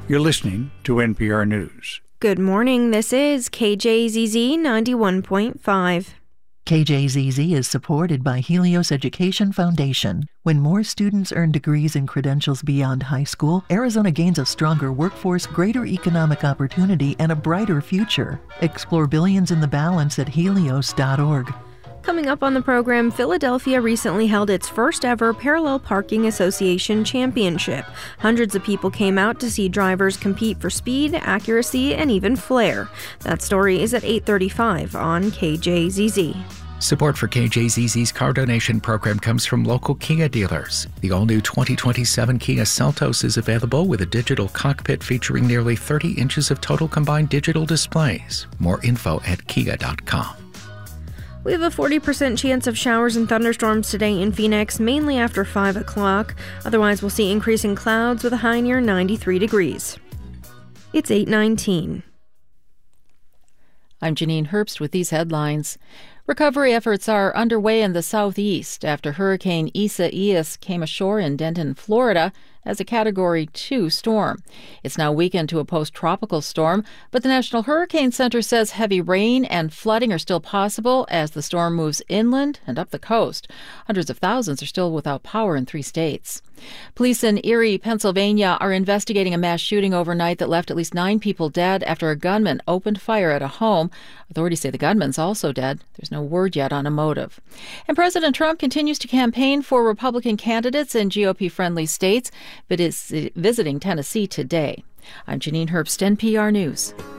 You're listening to NPR News. Good morning. This is KJZZ 91.5. KJZZ is supported by Helios Education Foundation. When more students earn degrees and credentials beyond high school, Arizona gains a stronger workforce, greater economic opportunity, and a brighter future. Explore billions in the balance at helios.org. Coming up on the program, Philadelphia recently held its first ever Parallel Parking Association Championship. Hundreds of people came out to see drivers compete for speed, accuracy, and even flair. That story is at 8:35 on KJZZ. Support for KJZZ's car donation program comes from local Kia dealers. The all-new 2027 Kia Seltos is available with a digital cockpit featuring nearly 30 inches of total combined digital displays. More info at kia.com. We have a 40% chance of showers and thunderstorms today in Phoenix, mainly after 5 o'clock. Otherwise, we'll see increasing clouds with a high near 93 degrees. It's 8:19. I'm Janine Herbst with these headlines. Recovery efforts are underway in the southeast after Hurricane Isaias came ashore in Denton, Florida, as a Category 2 storm. It's now weakened to a post-tropical storm, but the National Hurricane Center says heavy rain and flooding are still possible as the storm moves inland and up the coast. Hundreds of thousands are still without power in 3 states. Police in Erie, Pennsylvania are investigating a mass shooting overnight that left at least 9 people dead after a gunman opened fire at a home. Authorities say the gunman's also dead. There's no word yet on a motive. And President Trump continues to campaign for Republican candidates in GOP-friendly states, but is visiting Tennessee today. I'm Janine Herbst, NPR News.